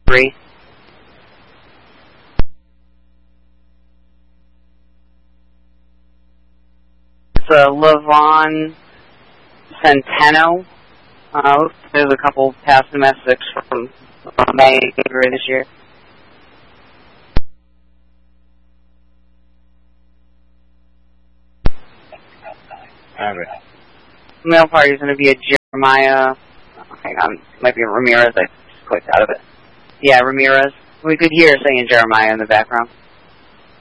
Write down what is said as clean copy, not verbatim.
3. It's a Levon Centeno. There's a couple past domestics from May this year. Alright. Male party is going to be a Jeremiah. Hang on, might be a Ramirez. I just clicked out of it. Yeah, Ramirez. We could hear singing Jeremiah in the background.